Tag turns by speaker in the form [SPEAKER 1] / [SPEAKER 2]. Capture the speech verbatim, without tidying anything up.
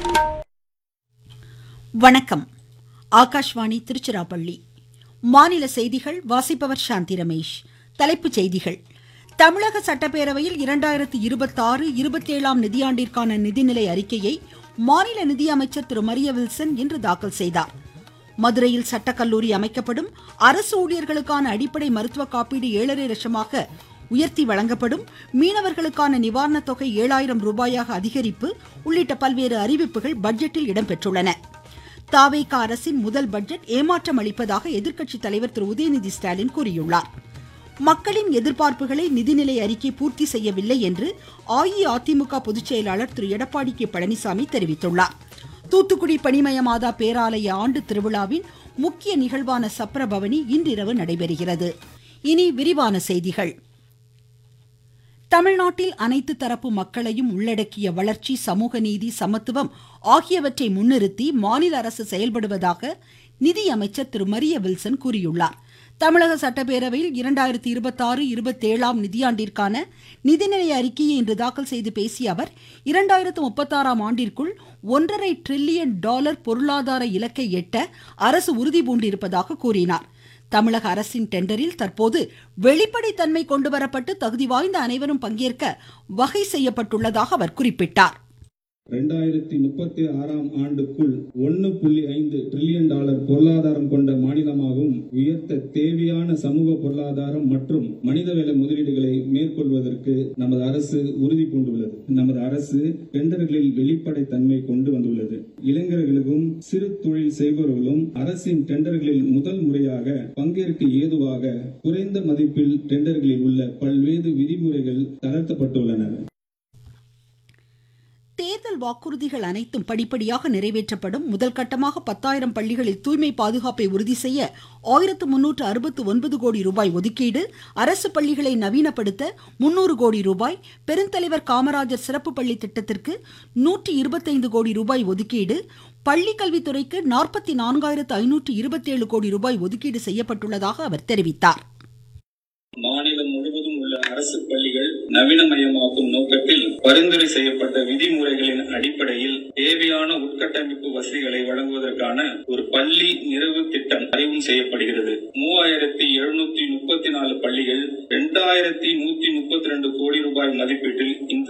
[SPEAKER 1] வணக்கம். ஆகாஷ்வாணி திருச்சிராப்பள்ளி. மாநில செய்திகள் வாசிப்பவர் சாந்தி ரமேஷ். தலைப்புச் செய்திகள். தமிழக சட்டப்பேரவையில் இரண்டாயிரத்து இருபத்தாறு இருபத்தேழாம் நிதியாண்டிற்கான நிதிநிலை அறிக்கையை மாநில நிதியமைச்சர் திரு மரிய வில்சன் இன்று தாக்கல் செய்தார். மதுரையில் சட்டக்கல்லூரி அமைக்கப்படும். அரசு ஊழியர்களுக்கான அடிப்படை மருத்துவ காப்பீடு ஏழரை லட்சமாக உயர்த்தி வழங்கப்படும். மீனவர்களுக்கான நிவாரணத் தொகை ஏழாயிரம் ரூபாயாக அதிகரிப்பு உள்ளிட்ட பல்வேறு அறிவிப்புகள் பட்ஜெட்டில் இடம்பெற்றுள்ளன. தாவேக அரசின் முதல் பட்ஜெட் ஏமாற்றம் அளிப்பதாக எதிர்க்கட்சித் தலைவர் திரு உதயநிதி ஸ்டாலின் கூறியுள்ளார். மக்களின் எதிர்பார்ப்புகளை நிதிநிலை அறிக்கை பூர்த்தி செய்யவில்லை என்று அஇஅதிமுக பொதுச் செயலாளர் திரு எடப்பாடி கே பழனிசாமி தெரிவித்துள்ளார். தூத்துக்குடி பனிமய மாதா பேராலய ஆண்டு திருவிழாவின் முக்கிய நிகழ்வான சப்ரபவனி இன்றிரவு நடைபெறுகிறது. இனி விரிவான செய்திகள். தமிழ்நாட்டில் அனைத்து தரப்பு மக்களையும் உள்ளடக்கிய வளர்ச்சி, சமூக நீதி, சமத்துவம் ஆகியவற்றை முன்னிறுத்தி மாநில அரசு செயல்படுவதாக நிதியமைச்சர் திரு மரிய வில்சன் கூறியுள்ளார். தமிழக சட்டப்பேரவையில் இரண்டாயிரத்து இருபத்தாறு இருபத்தேழாம் நிதியாண்டிற்கான நிதிநிலை அறிக்கையை இன்று தாக்கல் செய்து பேசிய அவர், இரண்டாயிரத்து முப்பத்தாறாம் ஆண்டிற்குள் ஒன்றரை டிரில்லியன் டாலர் பொருளாதார இலக்கை எட்ட அரசு உறுதி பூண்டிருப்பதாக கூறினார். தமிழக அரசின் டெண்டரில் தற்போது வெளிப்படைத்தன்மை கொண்டுவரப்பட்டு தகுதி வாய்ந்த அனைவரும் பங்கேற்க வகை செய்யப்பட்டுள்ளதாக அவர் குறிப்பிட்டார்.
[SPEAKER 2] இரண்டாயிரத்தி முப்பத்தி ஆறாம் ஆண்டுக்குள் ஒன்னு புள்ளி ஐந்து டிரில்லியன் டாலர் பொருளாதாரம் கொண்ட மாநிலமாகவும் உயர்த்த தேவையான சமூக பொருளாதாரம் மற்றும் மனிதவள முதலீடுகளை மேற்கொள்வதற்கு நமது அரசு உறுதி பூண்டுள்ளது. நமது அரசு டெண்டர்களில் வெளிப்படைத்தன்மை கொண்டு வந்துள்ளது. இளைஞர்களுக்கும் சிறு தொழில் செய்பவர்களும் அரசின் டெண்டர்களில் முதல் முறையாக பங்கேற்க ஏதுவாக குறைந்த மதிப்பில் டெண்டர்களில் உள்ள பல்வேறு விதிமுறைகள் தளர்த்தப்பட்டுள்ளன.
[SPEAKER 1] தேர்தல் வாக்குறுதிகள் அனைத்தும் படிப்படியாக நிறைவேற்றப்படும். முதல் கட்டமாக பத்தாயிரம் பள்ளிகளில் தூய்மை பாதுகாப்பை உறுதி செய்ய ஆயிரத்து முன்னூற்று அறுபத்து ஒன்பது கோடி ரூபாய் ஒதுக்கீடு. அரசு பள்ளிகளை நவீனப்படுத்த முன்னூறு கோடி ரூபாய். பெருந்தலைவர் காமராஜர் சிறப்பு பள்ளி திட்டத்திற்கு நூற்றி இருபத்தைந்து கோடி ரூபாய் ஒதுக்கீடு. பள்ளிக்கல்வித்துறைக்கு நாற்பத்தி நான்காயிரத்து ஐநூற்று இருபத்தேழு கோடி ரூபாய் ஒதுக்கீடு செய்யப்பட்டுள்ளதாக அவர் தெரிவித்தார்.
[SPEAKER 3] மாநிலம் முழுவதும் உள்ள அரசு பள்ளிகள் நவீனமயமாக்கும் நோக்கத்தில் பரிந்துரை செய்யப்பட்ட விதிமுறைகளின் அடிப்படையில் தேவையான உட்கட்டமைப்பு வசதிகளை வழங்குவதற்கான ஒரு பள்ளி நிறைவு திட்டம் அறிமுகம் செய்யப்படுகிறது. மூவாயிரத்தி எழுநூத்தி முப்பத்தி நாலு பள்ளிகள் இரண்டாயிரத்தி நூத்தி முப்பத்தி ரெண்டு கோடி ரூபாய் மதிப்பீட்டில் இந்த